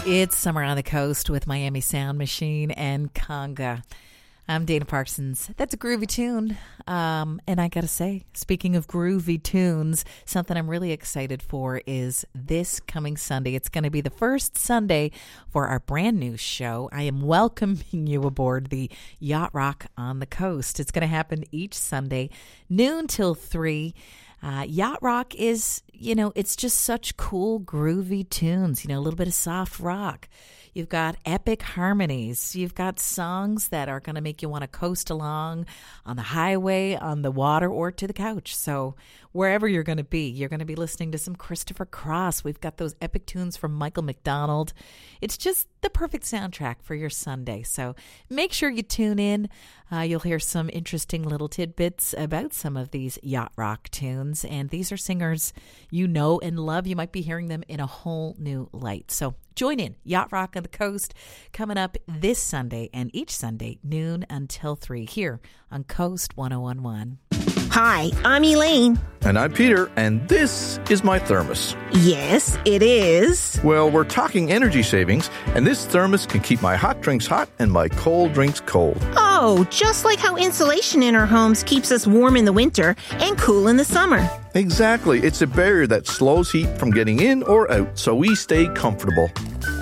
It's Summer on the Coast with Miami Sound Machine and Conga. I'm Dana Parsons. That's a groovy tune. And I got to say, speaking of groovy tunes, something I'm really excited for is this coming Sunday. It's going to be the first Sunday for our brand new show. I am welcoming you aboard the Yacht Rock on the Coast. It's going to happen each Sunday, noon till 3. Yacht Rock is, it's just such cool, groovy tunes, a little bit of soft rock. You've got epic harmonies. You've got songs that are going to make you want to coast along on the highway, on the water, or to the couch. So wherever you're going to be listening to some Christopher Cross. We've got those epic tunes from Michael McDonald. It's just the perfect soundtrack for your Sunday. So make sure you tune in. You'll hear some interesting little tidbits about some of these yacht rock tunes. And these are singers you know and love. You might be hearing them in a whole new light. So join in. Yacht Rock on the Coast coming up this Sunday and each Sunday, noon until 3 here on Coast 101.1. Hi, I'm Elaine. And I'm Peter, and this is my thermos. Yes, it is. Well, we're talking energy savings, and this thermos can keep my hot drinks hot and my cold drinks cold. Oh, just like how insulation in our homes keeps us warm in the winter and cool in the summer. Exactly. It's a barrier that slows heat from getting in or out, so we stay comfortable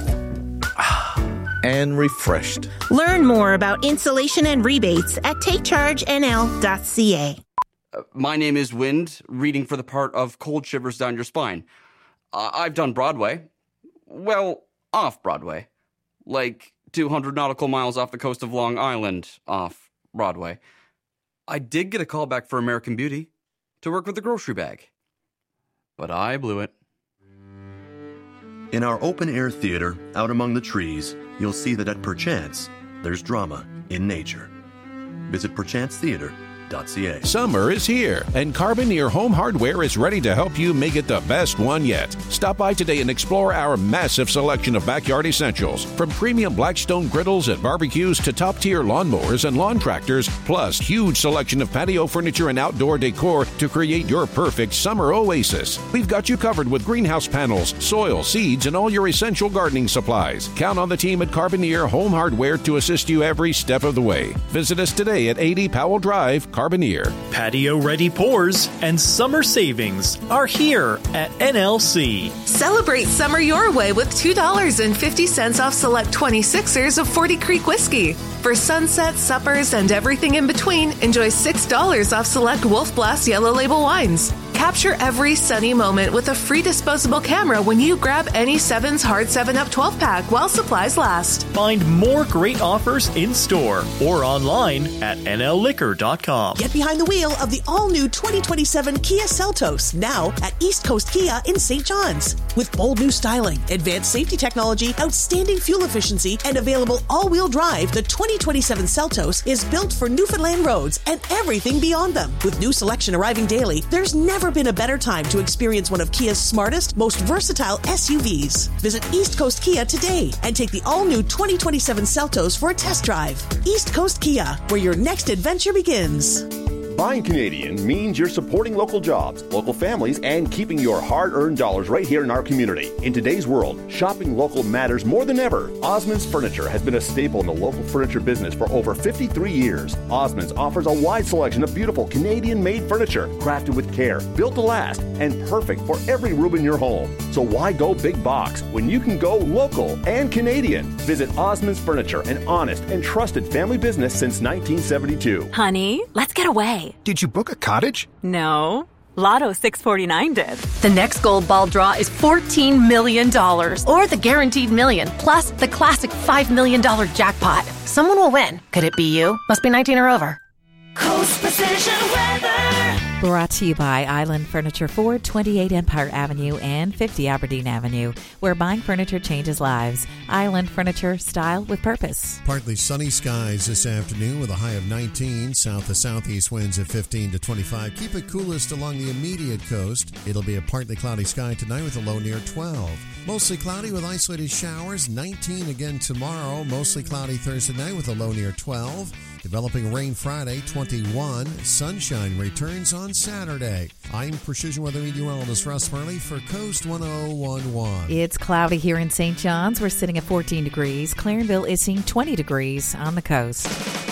and refreshed. Learn more about insulation and rebates at takechargenl.ca. My name is Wind, reading for the part of Cold Shivers Down Your Spine. I've done Broadway. Well, off Broadway. Like 200 nautical miles off the coast of Long Island, off Broadway. I did get a call back for American Beauty to work with the grocery bag. But I blew it. In our open-air theater, out among the trees, you'll see that at Perchance, there's drama in nature. Visit perchancetheater.ca. Summer is here, and Carboneer Home Hardware is ready to help you make it the best one yet. Stop by today and explore our massive selection of backyard essentials, from premium Blackstone griddles and barbecues to top-tier lawnmowers and lawn tractors, plus huge selection of patio furniture and outdoor decor to create your perfect summer oasis. We've got you covered with greenhouse panels, soil, seeds, and all your essential gardening supplies. Count on the team at Carboneer Home Hardware to assist you every step of the way. Visit us today at 80 Powell Drive, Carboneer. Patio-ready pours and summer savings are here at NLC. Celebrate summer your way with $2.50 off select 26ers of 40 Creek whiskey. For sunsets, suppers, and everything in between, enjoy $6 off select Wolf Blast Yellow Label wines. Capture every sunny moment with a free disposable camera when you grab any Sevens Hard 7-Up 12-pack while supplies last. Find more great offers in store or online at nlliquor.com. Get behind the wheel of the all-new 2027 Kia Seltos, now at East Coast Kia in St. John's. With bold new styling, advanced safety technology, outstanding fuel efficiency, and available all-wheel drive, the 2027 Seltos is built for Newfoundland roads and everything beyond them. With new selection arriving daily, there's never been a better time to experience one of Kia's smartest, most versatile SUVs. Visit East Coast Kia today and take the all-new 2027 Seltos for a test drive. East Coast Kia, where your next adventure begins. Buying Canadian means you're supporting local jobs, local families, and keeping your hard-earned dollars right here in our community. In today's world, shopping local matters more than ever. Osmond's Furniture has been a staple in the local furniture business for over 53 years. Osmond's offers a wide selection of beautiful Canadian-made furniture, crafted with care, built to last, and perfect for every room in your home. So why go big box when you can go local and Canadian? Visit Osmond's Furniture, an honest and trusted family business since 1972. Honey, let's get away. Did you book a cottage? No. Lotto 649 did. The next gold ball draw is $14 million, or the guaranteed million, plus the classic $5 million jackpot. Someone will win. Could it be you? Must be 19 or over. Coast Precision Weather. Brought to you by Island Furniture, 428 Empire Avenue and 50 Aberdeen Avenue, where buying furniture changes lives. Island Furniture, style with purpose. Partly sunny skies this afternoon with a high of 19. South to southeast winds at 15 to 25. Keep it coolest along the immediate coast. It'll be a partly cloudy sky tonight with a low near 12. Mostly cloudy with isolated showers. 19 again tomorrow. Mostly cloudy Thursday night with a low near 12. Developing rain Friday, 21. Sunshine returns on Saturday. I'm Precision Weather Meteorologist Russ Murley for Coast 1011. It's cloudy here in St. John's. We're sitting at 14 degrees. Clarenville is seeing 20 degrees on the coast.